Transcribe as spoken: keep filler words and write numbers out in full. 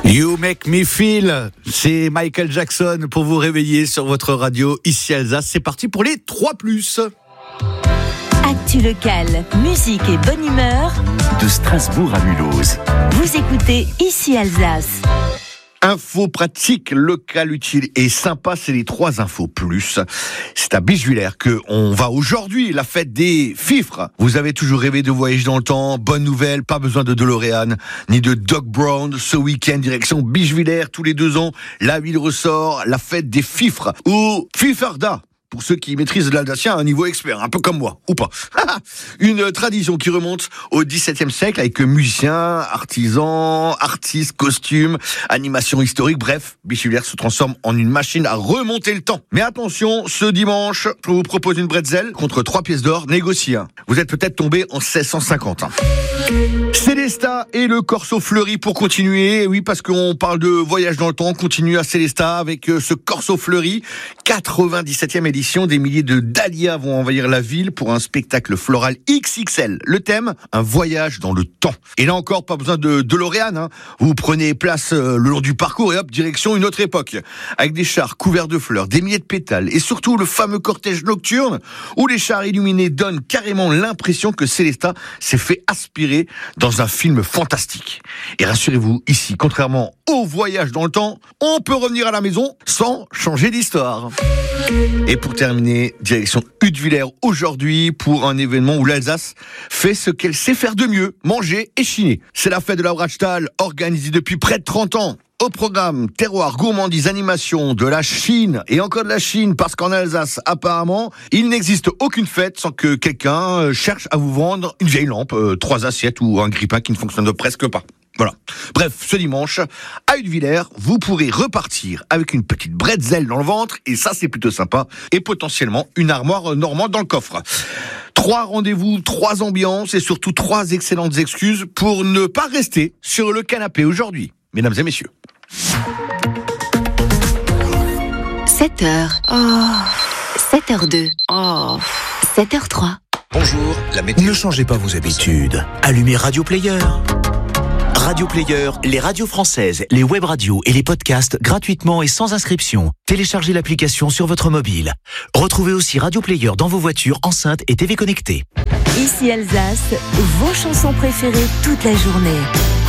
You Make Me Feel, c'est Michael Jackson pour vous réveiller sur votre radio ici Alsace. C'est parti pour les trois plus. Actu locale, musique et bonne humeur. De Strasbourg à Mulhouse. Vous écoutez ici Alsace. Infos pratiques, locales, utiles et sympas, c'est les trois infos plus. C'est à Bischwiller que on va aujourd'hui, la fête des fifres. Vous avez toujours rêvé de voyager dans le temps, bonne nouvelle, pas besoin de DeLorean, ni de Doc Brown. Ce week-end, direction Bischwiller, tous les deux ans, la ville ressort, la fête des fifres, ou Fiferda. Pour ceux qui maîtrisent l'alsacien à un niveau expert, un peu comme moi, ou pas. Une tradition qui remonte au dix-septième siècle avec musiciens, artisans, artistes, costumes, animations historiques, bref, Bischwiller se transforme en une machine à remonter le temps. Mais attention, ce dimanche, je vous propose une bretzel contre trois pièces d'or négociées. Vous êtes peut-être tombé en seize cent cinquante. Célestat et le Corso Fleuri pour continuer. Oui, parce qu'on parle de voyage dans le temps, on continue à Célestat avec ce Corso Fleuri, quatre-vingt-dix-septième édition. Des milliers de dahlias vont envahir la ville pour un spectacle floral X X L. Le thème, un voyage dans le temps. Et là encore, pas besoin de DeLorean, hein. Vous prenez place euh, le long du parcours et hop, direction une autre époque. Avec des chars couverts de fleurs, des milliers de pétales et surtout le fameux cortège nocturne où les chars illuminés donnent carrément l'impression que Célestat s'est fait aspirer dans un film fantastique. Et rassurez-vous, ici, contrairement au voyage dans le temps, on peut revenir à la maison sans changer d'histoire. Et pour terminer, direction Huttwiller aujourd'hui pour un événement où l'Alsace fait ce qu'elle sait faire de mieux, manger et chiner. C'est la fête de la Brachtal, organisée depuis près de trente ans. Au programme, terroir, gourmandise, animation, de la Chine et encore de la Chine parce qu'en Alsace, apparemment, il n'existe aucune fête sans que quelqu'un cherche à vous vendre une vieille lampe, euh, trois assiettes ou un grille-pain qui ne fonctionne presque pas. Voilà. Bref, ce dimanche, à Huttwiller, vous pourrez repartir avec une petite bretzel dans le ventre, et ça c'est plutôt sympa, et potentiellement une armoire normande dans le coffre. Trois rendez-vous, trois ambiances, et surtout trois excellentes excuses pour ne pas rester sur le canapé aujourd'hui, mesdames et messieurs. sept heures. Oh. sept heures deux. Oh. sept heures trois. Bonjour, la météo. Ne changez pas vos habitudes. Allumez Radio Player. Radio Player, les radios françaises, les web radios et les podcasts gratuitement et sans inscription. Téléchargez l'application sur votre mobile. Retrouvez aussi Radio Player dans vos voitures, enceintes et T V connectées. Ici Alsace, vos chansons préférées toute la journée.